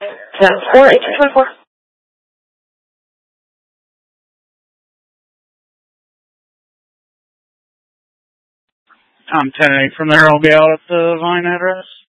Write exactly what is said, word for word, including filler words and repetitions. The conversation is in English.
seven four eight two two four. I'm ten eight from there. I'll be out at the Vine address.